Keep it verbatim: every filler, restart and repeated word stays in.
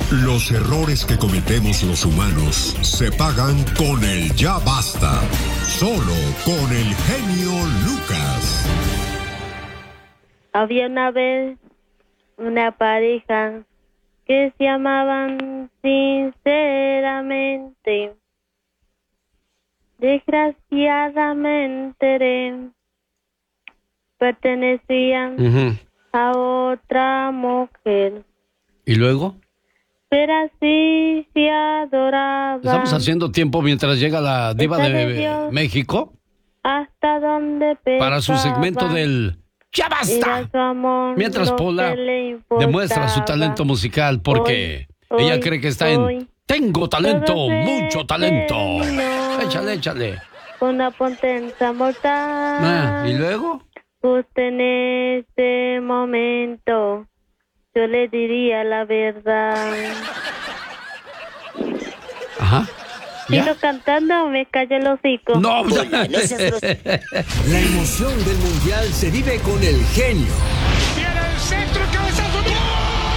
Los errores que cometemos los humanos se pagan con el ya basta. Solo con el genio Lucas. Había una vez una pareja que se amaban sinceramente. Desgraciadamente pertenecían uh-huh. a otra mujer. ¿Y luego? Pero así se adoraban. Estamos haciendo tiempo mientras llega la diva de México. Hasta donde pecaban. Para su segmento del ¡Ya basta! Mientras Pola demuestra su talento musical porque hoy, ella hoy, cree que está hoy, en Tengo talento, mucho talento. Échale, échale. Una potencia mortal. Ah, ¿y luego? Justo en este momento yo le diría la verdad. Ajá. Sigo cantando o me callo el hocico. No, no, no seas La emoción del mundial se vive con el genio. ¡Viene el centro, cabeza!